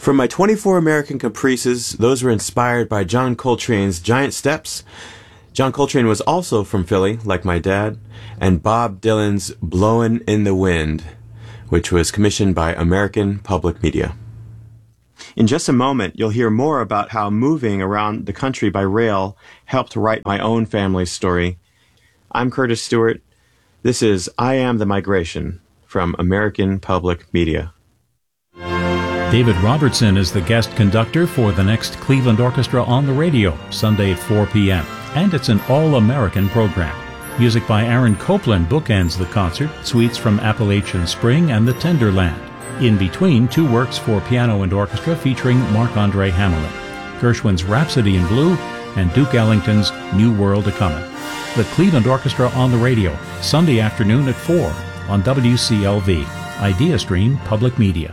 From my 24 American Caprices, those were inspired by John Coltrane's Giant Steps. John Coltrane was also from Philly, like my dad, and Bob Dylan's Blowin' in the Wind, which was commissioned by American Public Media. In just a moment, you'll hear more about how moving around the country by rail helped write my own family's story. I'm Curtis Stewart. This is I Am the Migration from American Public Media. David Robertson is the guest conductor for the next Cleveland Orchestra on the Radio, Sunday at 4 p.m., and it's an all-American program. Music by Aaron Copland bookends the concert, suites from Appalachian Spring and the Tenderland. In between, two works for piano and orchestra featuring Marc-Andre Hamelin, Gershwin's Rhapsody in Blue and Duke Ellington's New World A-Comin'. The Cleveland Orchestra on the Radio, Sunday afternoon at 4 on WCLV, IdeaStream Public Media.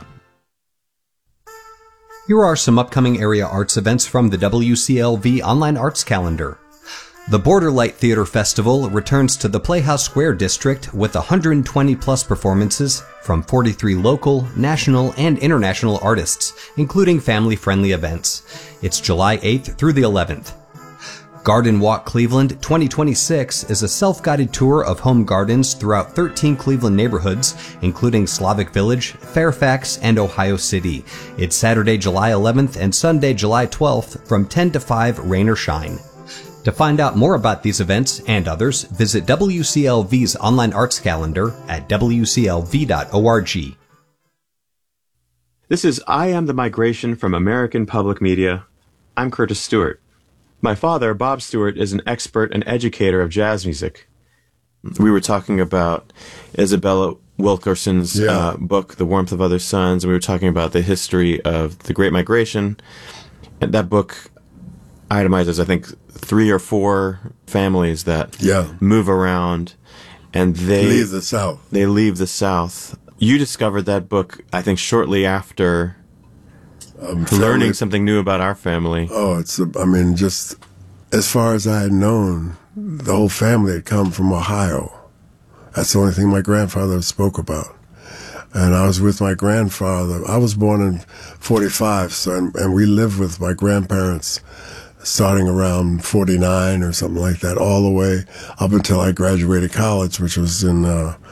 Here are some upcoming area arts events from the WCLV Online Arts Calendar. The Borderlight Theater Festival returns to the Playhouse Square District with 120-plus performances from 43 local, national, and international artists, including family-friendly events. It's July 8th through the 11th. Garden Walk Cleveland 2026 is a self-guided tour of home gardens throughout 13 Cleveland neighborhoods, including Slavic Village, Fairfax, and Ohio City. It's Saturday, July 11th and Sunday, July 12th from 10 to 5, rain or shine. To find out more about these events and others, visit WCLV's online arts calendar at wclv.org. This is I Am the Migration from American Public Media. I'm Curtis Stewart. My father, Bob Stewart, is an expert and educator of jazz music. We were talking about Isabella Wilkerson's book, The Warmth of Other Suns, and we were talking about the history of the Great Migration. And that book itemizes, I think, 3 or 4 families that move around, and they leave the South. They leave the South. You discovered that book, I think, shortly after learning something new about our family. Oh, just as far as I had known, the whole family had come from Ohio. That's the only thing my grandfather spoke about. And I was with my grandfather. I was born in 45, and we lived with my grandparents starting around 49 or something like that, all the way up until I graduated college, which was in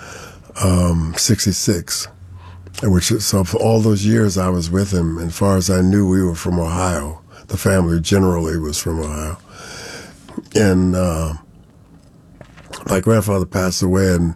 66. So for all those years I was with him, and as far as I knew, we were from Ohio. The family generally was from Ohio. And my grandfather passed away in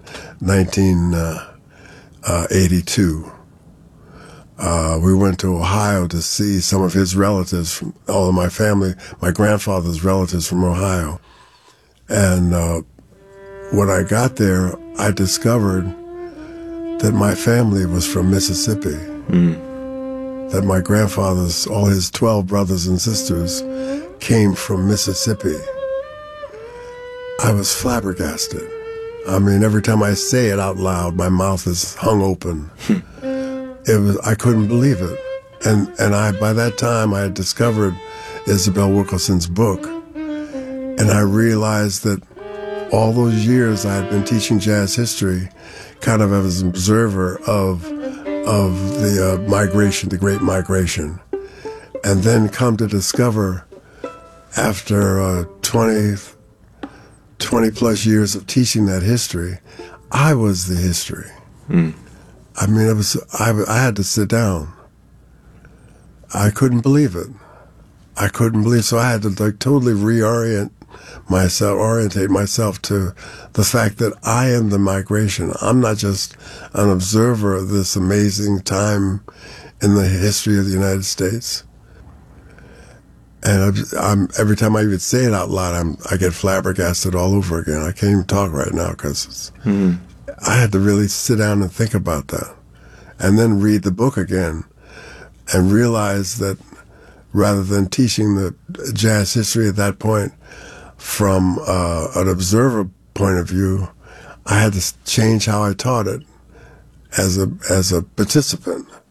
1982. We went to Ohio to see some of his relatives, from all of my family, my grandfather's relatives from Ohio. And when I got there, I discovered that my family was from Mississippi. That my grandfather's, all his 12 brothers and sisters came from Mississippi. I was flabbergasted. I mean, every time I say it out loud, my mouth is hung open. I couldn't believe it. And by that time, I had discovered Isabel Wilkerson's book. And I realized that all those years I had been teaching jazz history, kind of as an observer of the migration, the Great Migration. And then come to discover, after 20 plus years of teaching that history, I was the history. I mean, I had to sit down. I couldn't believe it. So I had to totally orientate myself to the fact that I am the migration. I'm not just an observer of this amazing time in the history of the United States. And every time I even say it out loud, I get flabbergasted all over again. I can't even talk right now because I had to really sit down and think about that, and then read the book again, and realize that rather than teaching the jazz history at that point from an observer point of view, I had to change how I taught it as a participant.